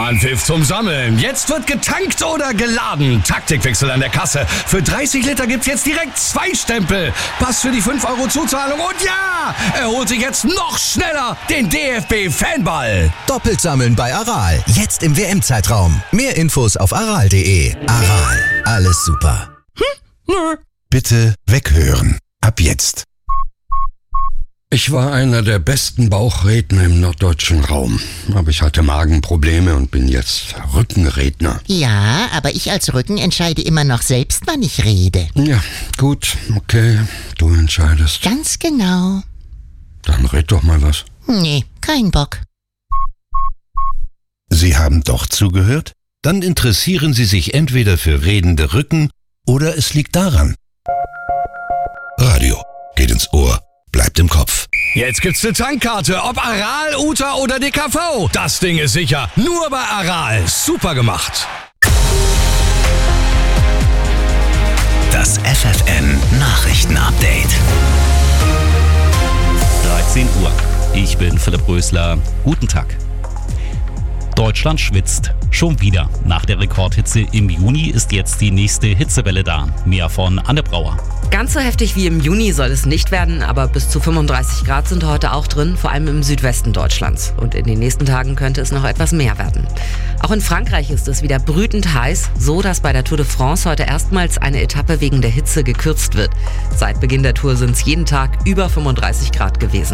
Anpfiff zum Sammeln. Jetzt wird getankt oder geladen. Taktikwechsel an der Kasse. Für 30 Liter gibt's jetzt direkt 2 Stempel. Pass für die 5 € Zuzahlung und ja, er holt sich jetzt noch schneller den DFB-Fanball. Doppelt sammeln bei Aral. Jetzt im WM-Zeitraum. Mehr Infos auf aral.de. Aral. Alles super. Bitte weghören. Ab jetzt. Ich war einer der besten Bauchredner im norddeutschen Raum. Aber ich hatte Magenprobleme und bin jetzt Rückenredner. Ja, aber ich als Rücken entscheide immer noch selbst, wann ich rede. Ja, gut, okay, du entscheidest. Ganz genau. Dann red doch mal was. Nee, kein Bock. Sie haben doch zugehört? Dann interessieren Sie sich entweder für redende Rücken oder es liegt daran. Radio geht ins Ohr. Bleibt im Kopf. Jetzt gibt's eine Tankkarte, ob Aral, Uta oder DKV. Das Ding ist sicher. Nur bei Aral. Super gemacht. Das FFN Nachrichtenupdate. 13 Uhr. Ich bin Philipp Rösler. Guten Tag. Deutschland schwitzt. Schon wieder. Nach der Rekordhitze im Juni ist jetzt die nächste Hitzewelle da. Mehr von Anne Brauer. Ganz so heftig wie im Juni soll es nicht werden, aber bis zu 35 Grad sind heute auch drin, vor allem im Südwesten Deutschlands. Und in den nächsten Tagen könnte es noch etwas mehr werden. Auch in Frankreich ist es wieder brütend heiß, so dass bei der Tour de France heute erstmals eine Etappe wegen der Hitze gekürzt wird. Seit Beginn der Tour sind es jeden Tag über 35 Grad gewesen.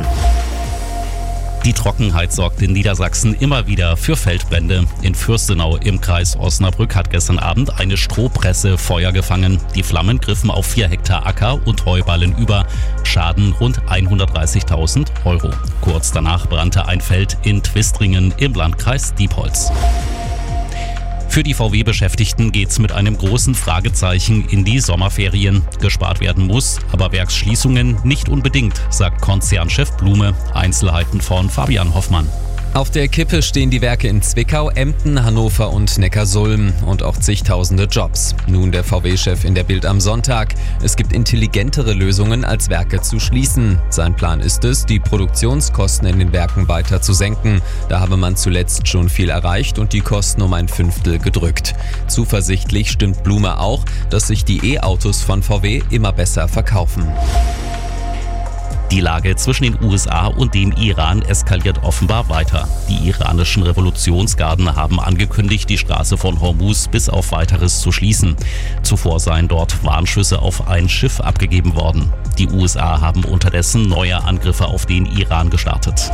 Die Trockenheit sorgt in Niedersachsen immer wieder für Feldbrände. In Fürstenau im Kreis Osnabrück hat gestern Abend eine Strohpresse Feuer gefangen. Die Flammen griffen auf 4 Hektar Acker und Heuballen über. Schaden rund 130.000 €. Kurz danach brannte ein Feld in Twistringen im Landkreis Diepholz. Für die VW-Beschäftigten geht's mit einem großen Fragezeichen in die Sommerferien. Gespart werden muss, aber Werksschließungen nicht unbedingt, sagt Konzernchef Blume. Einzelheiten von Fabian Hoffmann. Auf der Kippe stehen die Werke in Zwickau, Emden, Hannover und Neckarsulm und auch zigtausende Jobs. Nun der VW-Chef in der Bild am Sonntag. Es gibt intelligentere Lösungen, als Werke zu schließen. Sein Plan ist es, die Produktionskosten in den Werken weiter zu senken. Da habe man zuletzt schon viel erreicht und die Kosten um ein 1/5 gedrückt. Zuversichtlich stimmt Blume auch, dass sich die E-Autos von VW immer besser verkaufen. Die Lage zwischen den USA und dem Iran eskaliert offenbar weiter. Die iranischen Revolutionsgarden haben angekündigt, die Straße von Hormuz bis auf Weiteres zu schließen. Zuvor seien dort Warnschüsse auf ein Schiff abgegeben worden. Die USA haben unterdessen neue Angriffe auf den Iran gestartet.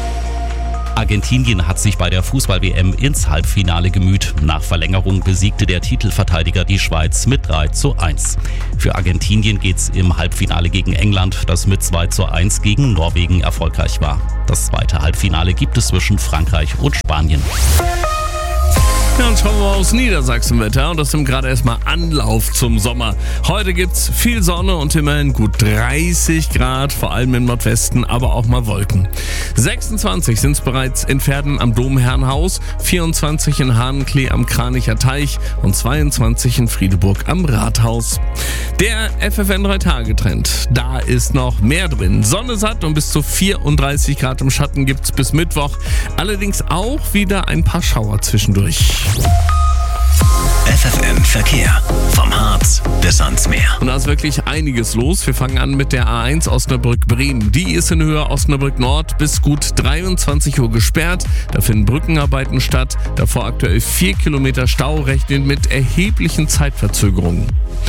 Argentinien hat sich bei der Fußball-WM ins Halbfinale gemüht. Nach Verlängerung besiegte der Titelverteidiger die Schweiz mit 3:1. Für Argentinien geht's im Halbfinale gegen England, das mit 2:1 gegen Norwegen erfolgreich war. Das zweite Halbfinale gibt es zwischen Frankreich und Spanien. Ja, und schauen wir mal aufs Niedersachsenwetter. Und das nimmt gerade erstmal Anlauf zum Sommer. Heute gibt's viel Sonne und immerhin gut 30 Grad, vor allem im Nordwesten, aber auch mal Wolken. 26 sind es bereits in Verden am Domherrenhaus, 24 in Hahnenklee am Kranicher Teich und 22 in Friedeburg am Rathaus. Der FFN 3-Tage-Trend, da ist noch mehr drin. Sonne satt und bis zu 34 Grad im Schatten gibt's bis Mittwoch. Allerdings auch wieder ein paar Schauer zwischendurch. FFN Verkehr. Vom Harz bis ans Meer. Und da ist wirklich einiges los. Wir fangen an mit der A1 Osnabrück-Bremen. Die ist in Höhe Osnabrück Nord bis gut 23 Uhr gesperrt. Da finden Brückenarbeiten statt. Davor aktuell 4 Kilometer Stau, rechnet mit erheblichen Zeitverzögerungen.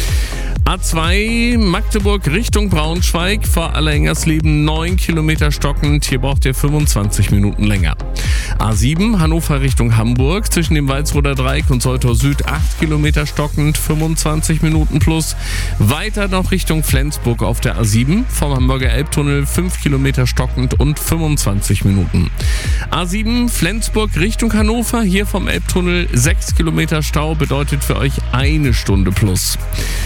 A2 Magdeburg Richtung Braunschweig, vor Allerhengersleben 9 Kilometer stockend, hier braucht ihr 25 Minuten länger. A7 Hannover Richtung Hamburg, zwischen dem Walsroder Dreieck und Soltau Süd 8 Kilometer stockend, 25 Minuten plus. Weiter noch Richtung Flensburg auf der A7, vom Hamburger Elbtunnel 5 Kilometer stockend und 25 Minuten. A7 Flensburg Richtung Hannover, hier vom Elbtunnel 6 Kilometer Stau, bedeutet für euch 1 Stunde plus. A7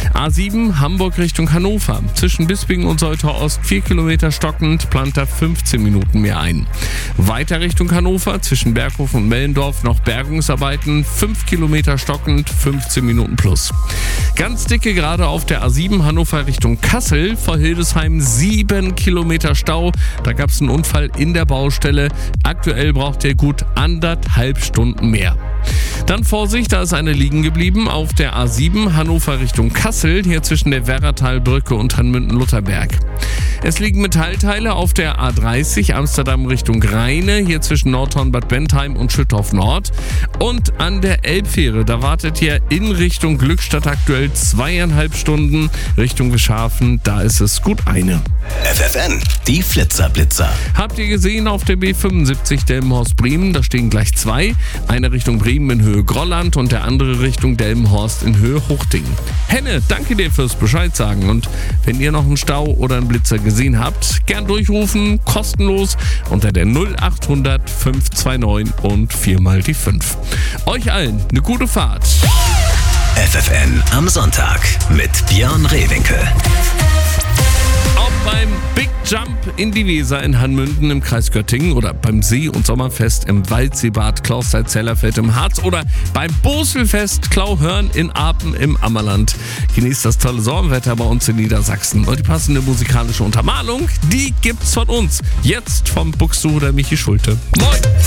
A7 Hamburg Richtung Hannover. Zwischen Bisping und Soltau Ost 4 Kilometer stockend, plant da 15 Minuten mehr ein. Weiter Richtung Hannover, zwischen Berghof und Mellendorf noch Bergungsarbeiten, 5 Kilometer stockend, 15 Minuten plus. Ganz dicke gerade auf der A7 Hannover Richtung Kassel, vor Hildesheim 7 Kilometer Stau. Da gab es einen Unfall in der Baustelle. Aktuell braucht ihr gut 1,5 Stunden mehr. Dann Vorsicht, da ist eine liegen geblieben auf der A7 Hannover Richtung Kassel, hier zwischen der Werratalbrücke und Hanmünden-Lutherberg. Es liegen Metallteile auf der A30 Amsterdam Richtung Rheine, hier zwischen Nordhorn-Bad Bentheim und Schüttorf Nord. Und an der Elbfähre, da wartet ihr in Richtung Glückstadt aktuell 2,5 Stunden. Richtung Wischhafen, da ist es gut eine. FFN, die Flitzer-Blitzer. Habt ihr gesehen auf der B75 Delmenhorst-Bremen, da stehen gleich zwei. Eine Richtung Bremen in Höhe Grolland und der andere Richtung Delmenhorst in Höhe Huchting. Henne, danke dir fürs Bescheid sagen. Und wenn ihr noch einen Stau oder einen Blitzer gesehen habt, gern durchrufen, kostenlos unter der 0800 529 und 4 mal die 5. Euch allen eine gute Fahrt. FFN am Sonntag mit Björn Rehwinkel. Auch beim Big Jump in die Weser in Hanmünden im Kreis Göttingen oder beim See- und Sommerfest im Waldseebad Klausthal-Zellerfeld im Harz oder beim Boselfest Klauhörn in Apen im Ammerland. Genießt das tolle Sommerwetter bei uns in Niedersachsen. Und die passende musikalische Untermalung, die gibt's von uns. Jetzt vom Buxtehuder Michi Schulte. Moin!